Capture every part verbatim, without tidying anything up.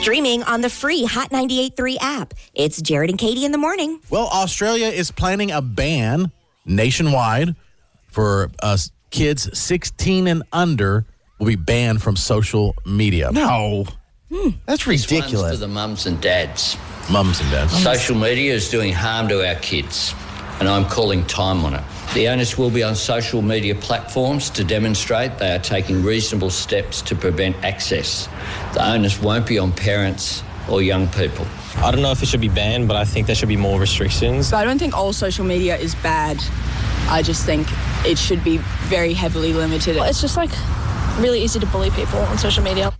Streaming on the free Hot ninety-eight point three app. It's Jared and Katie in the morning. Well, Australia is planning a ban nationwide for uh, kids sixteen and under will be banned from social media. No. Hmm. That's This ridiculous. one's for the mums and dads. Mums and dads. Social media is doing harm to our kids, and I'm calling time on it. The onus will be on social media platforms to demonstrate they are taking reasonable steps to prevent access. The onus won't be on parents or young people. I don't know if it should be banned, but I think there should be more restrictions. I don't think all social media is bad. I just think it should be very heavily limited. It's just like really easy to bully people on social media.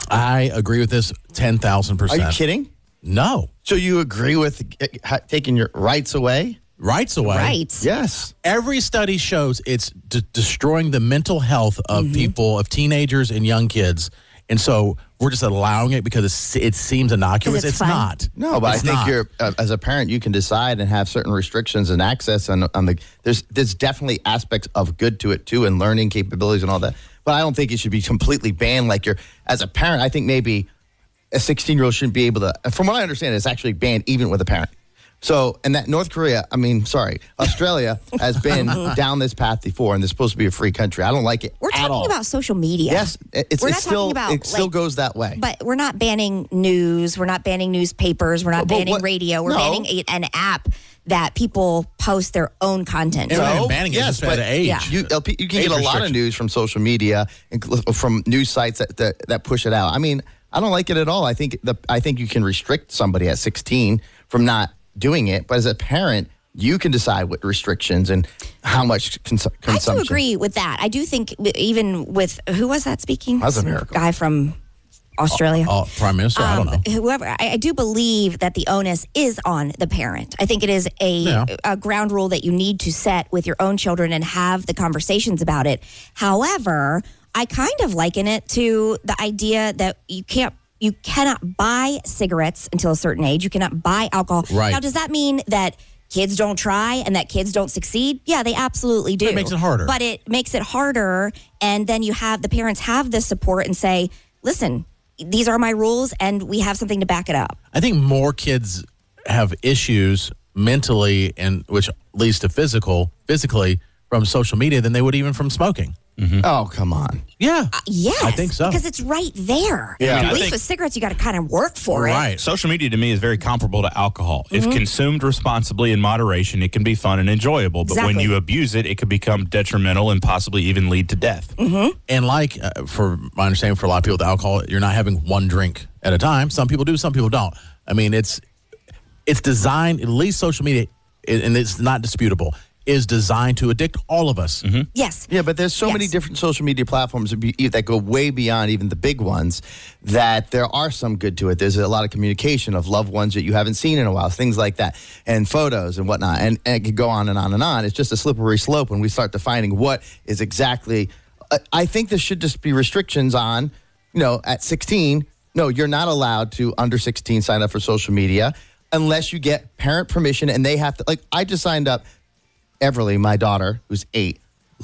I agree with this ten thousand percent. Are you kidding? No. So you agree with uh, ha- taking your rights away? Rights away. Right. Yes. Every study shows it's de- destroying the mental health of Mm-hmm. people, of teenagers and young kids. And so we're just allowing it because it's, it seems innocuous. 'Cause it's It's, fun. not. No, but It's I think not. you're uh, as a parent, you can decide and have certain restrictions and access on, on the. There's there's definitely aspects of good to it too, and learning capabilities and all that. But I don't think it should be completely banned. Like you're as a parent, I think maybe a sixteen year old shouldn't be able to. From what I understand, it's actually banned even with a parent. So, and that North Korea, I mean, sorry, Australia has been down this path before, and they're supposed to be a free country. I don't like it. We're at talking all. about social media. Yes, it's, We're it's not still talking about, it still like- goes that way. But we're not banning news. We're not banning newspapers. We're not But banning what- radio. We're no. banning a, an app that people post their own content. And we're not No, even banning it, yes, just by but the age. Yeah. You, L P, you can Age get a lot of restriction. news from social media and cl- from news sites that, that that push it out. I mean, I don't like it at all. I think the I think you can restrict somebody at sixteen from not doing it, but as a parent, you can decide what restrictions and how much cons- I consumption. do agree with that. I do think even with who was that speaking? That's a Some miracle. guy from Australia. Oh, Prime Minister? I don't Um, know. Whoever, I, I do believe that the onus is on the parent. I think it is a, Yeah. a ground rule that you need to set with your own children and have the conversations about it. However, I kind of liken it to the idea that you can't, you cannot buy cigarettes until a certain age. You cannot buy alcohol. Right. Now, does that mean that kids don't try and that kids don't succeed? Yeah, they absolutely do. But it makes it harder. But it makes it harder, and then you have the parents have the support and say, "Listen, these are my rules, and we have something to back it up." I think more kids have issues mentally, and which leads to physical, physically from social media than they would even from smoking. Oh, come on. Yeah. Yes, I think so. because it's right there. Yeah. At I least think- with cigarettes, you got to kind of work for it. Right. Social media to me is very comparable to alcohol. If consumed responsibly in moderation, it can be fun and enjoyable. But when Exactly. you abuse it, it could become detrimental and possibly even lead to death. And like, uh, for my understanding, for a lot of people with alcohol, you're not having one drink at a time. Some people do, some people don't. I mean, it's it's designed, at least social media, and it's not disputable, is designed to addict all of us. Yes. Yeah, but there's so Yes. many different social media platforms that be- that go way beyond even the big ones that there are some good to it. There's a lot of communication of loved ones that you haven't seen in a while, things like that, and photos and whatnot. And, and it could go on and on and on. It's just a slippery slope when we start defining what is exactly. I- I think there should just be restrictions on, you know, at sixteen, no, you're not allowed to, under sixteen, sign up for social media unless you get parent permission, and they have to, like, I just signed up. Everly, my daughter, who's eight,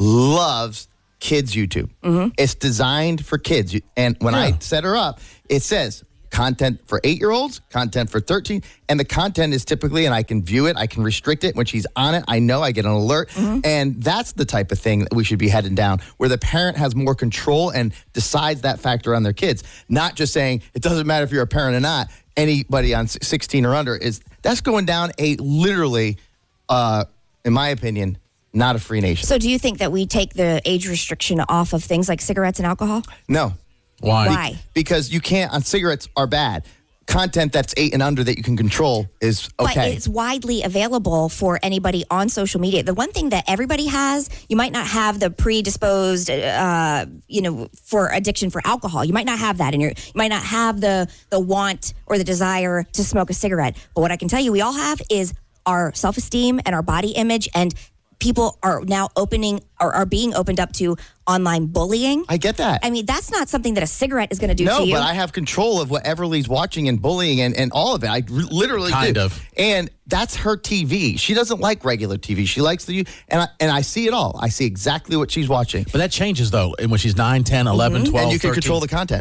loves kids YouTube. It's designed for kids. You- And when I Yeah. set her up, it says content for eight-year-olds, content for thirteen, and the content is typically, and I can view it, I can restrict it. When she's on it, I know, I get an alert. And that's the type of thing that we should be heading down, where the parent has more control and decides that factor on their kids. Not just saying, it doesn't matter if you're a parent or not, anybody on sixteen or under is, that's going down a literally, uh, in my opinion, not a free nation. So, do you think that we take the age restriction off of things like cigarettes and alcohol? No. Why? Why? Because you can't, on cigarettes are bad. Content that's eight and under that you can control is okay. But it's widely available for anybody on social media. The one thing that everybody has, you might not have the predisposed, uh, you know, for addiction for alcohol. You might not have that in your. You might not have the the want or the desire to smoke a cigarette. But what I can tell you, we all have is our self-esteem and our body image, and people are now opening or are being opened up to online bullying. I get that. I mean, that's not something that a cigarette is going to do no, to you. but I have control of what Everly's watching and bullying and, and all of it. I r- literally Kind do. of. And that's her T V. She doesn't like regular T V. She likes the, and I, and I see it all. I see exactly what she's watching. But that changes, though, and when she's nine, ten, eleven, twelve, And you can thirteen. control the content.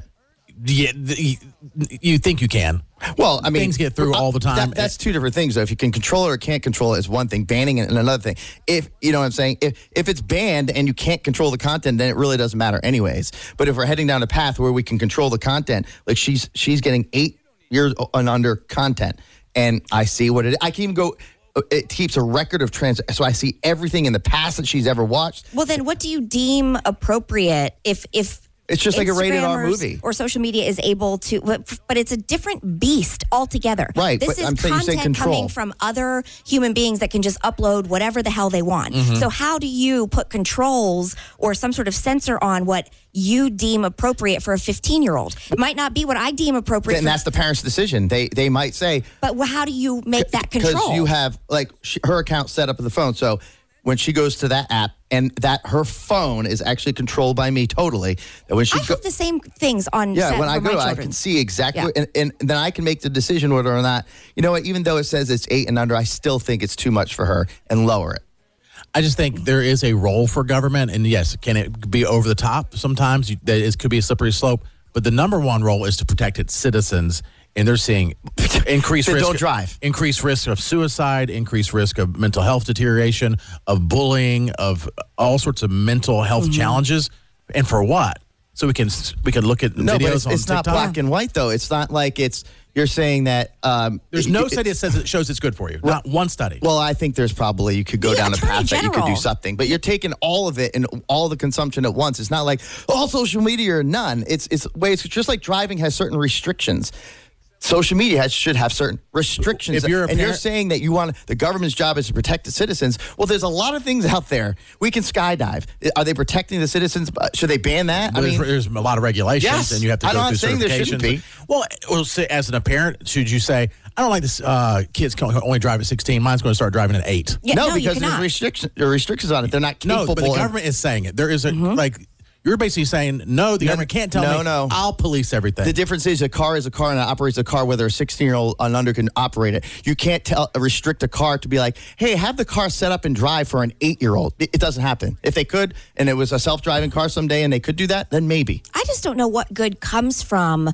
Yeah, the, you think you can. Well, I mean, things get through all the time. That, that's two different things. Though. If you can control it or can't control it is one thing. Banning it and another thing. If you know what I'm saying, if if it's banned and you can't control the content, then it really doesn't matter anyways. But if we're heading down a path where we can control the content, like she's she's getting eight years and under content, and I see what it. I can even go. It keeps a record of trans. So I see everything in the past that she's ever watched. Well, then, what do you deem appropriate if if? It's just like a rated R Instagrammers movie. Or social media is able to, but, but it's a different beast altogether. Right, This but is I'm saying you're saying content control. coming from other human beings that can just upload whatever the hell they want. Mm-hmm. So how do you put controls or some sort of censor on what you deem appropriate for a fifteen-year-old? It might not be what I deem appropriate. And for, that's the parents' decision. They they might say, but how do you make that because control? you have like she, her account set up in the phone. So when she goes to that app, and that her phone is actually controlled by me totally. That when she I go, have the same things on. yeah, set when for I go, my I children. can see exactly, Yeah. and, and then I can make the decision whether or not, you know what, even though it says it's eight and under, I still think it's too much for her and lower it. I just think there is a role for government, and yes, can it be over the top sometimes? You, that is, could be a slippery slope, but the number one role is to protect its citizens, and they're seeing increased Then risk. don't drive. Increased risk of suicide, increased risk of mental health deterioration, of bullying, of all sorts of mental health Mm-hmm. challenges, and for what? So we can we can look at No, videos but it's, on it's not TikTok. black and white though. It's not like it's you're saying that. Um, There's it- no it- study that says it shows it's good for you. Not one study. Well, I think there's probably you could go The down a Attorney path that you could do General. something, but you're taking all of it and all the consumption at once. It's not like all social media or none. It's it's ways. It's just like driving has certain restrictions. Social media has, should have certain restrictions. If you're a and you're parent- saying that you want the government's job is to protect the citizens. Well, there's a lot of things out there. We can skydive. Are they protecting the citizens? Uh, Should they ban that? I there's, mean, there's a lot of regulations, Yes. and you have to I'm go not through saying there certifications. shouldn't be. Well, well, say, as a parent, should you say, "I don't like this uh, kids can only drive at sixteen. Mine's going to start driving at eight." Yeah, no, no, you because there's cannot. restrictions. There are restrictions on it. They're not No, capable. but the of- government is saying it. There is a like. You're basically saying no. The No, government can't tell no, me. no. I'll police everything. The difference is a car is a car and it operates a car, whether a sixteen-year-old and under can operate it. You can't tell restrict a car to be like, hey, have the car set up and drive for an eight-year-old. It, it doesn't happen. If they could, and it was a self-driving car someday and they could do that, then maybe. I just don't know what good comes from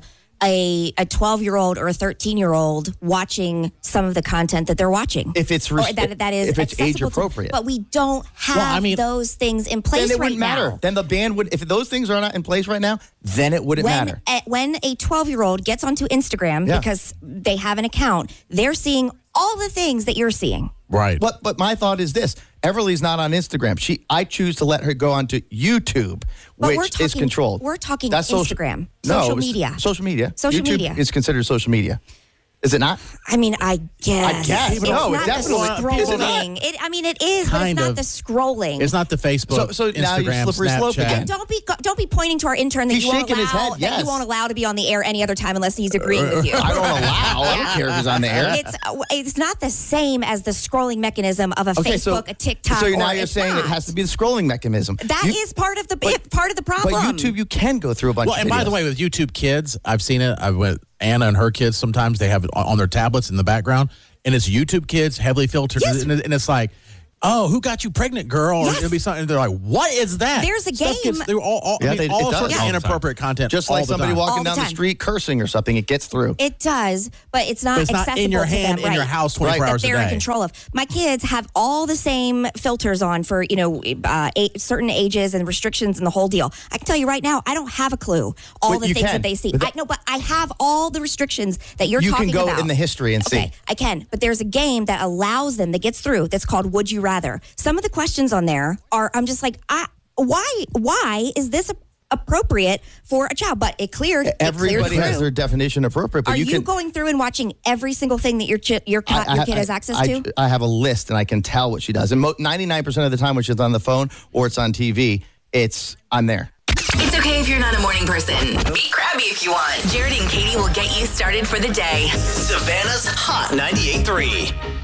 a a twelve-year-old or a thirteen-year-old watching some of the content that they're watching. If it's or res- that that is if it's age accessible to- appropriate. but we don't have Well, I mean- those things in place Then it right wouldn't matter. now. Then the ban would, if those things are not in place right now, then it wouldn't When matter. a, when a twelve-year-old gets onto Instagram Yeah. because they have an account, they're seeing all the things that you're seeing. right. But but my thought is this: Everly's not on Instagram. She I choose to let her go onto YouTube, But which we're is talking- controlled. we're talking social- Instagram, no, social it's media. social media. Social YouTube media. is considered social media. Is it not? I mean, I guess. I guess. It's No, it not the definitely- is it not? scrolling. It, I mean, it is, Kind but it's not of. the scrolling. It's not the Facebook, So- so now you're Instagram, slippery slope Snapchat. again. Don't be don't be pointing to our intern that He's you won't shaking allow his head, that yes. you won't allow to be on the air any other time unless he's agreeing with you. I don't allow. I don't care if he's on the air. It's it's not the same as the scrolling mechanism of a Okay, Facebook, so a TikTok. So or now you're it's saying not. it has to be the scrolling mechanism. That You- is part of the but- part of the problem. But YouTube, you can go through a bunch. Well, of and by the videos. way, with YouTube Kids, I've seen it. I went Anna and her kids. Sometimes they have it on on their tablets in the background, and it's YouTube Kids, heavily filtered, Yes. and, it- and it's like, oh, who got you pregnant, girl? Or Yes. it'll be something. And they're like, what is that? There's a Stuff gets game- through all, all, Yeah, I mean, they- it all does. sorts Yeah. of inappropriate content, just all like the somebody time. All walking the down the time. street cursing or something, it gets through. It does, but it's not But it's not accessible in your to hand, them, in your right. house, twenty-four Right. hours that a they're in day. control of. My kids have all the same filters on for you know uh, eight, certain ages and restrictions and the whole deal. I can tell you right now, I don't have a clue all But the you things can. that they see. But I that- know, but I have all the restrictions that you're You talking can go about. in the history and Okay, see. I can, but there's a game that allows them that gets through. That's called Would You Rather. Some of the questions on there are I'm just like, I why why is this appropriate for a child? But it cleared. it Everybody cleared has through. their definition appropriate, but Are you, you, can. going through and watching every single thing that your chi- your, I- ca- your I- kid I- has access I, to? I have a list, and I can tell what she does. And mo- ninety-nine percent of the time, when she's on the phone or it's on T V, it's I'm there. It's okay if you're not a morning person. Be crabby if you want. Jared and Katie will get you started for the day. Savannah's Hot ninety-eight point three.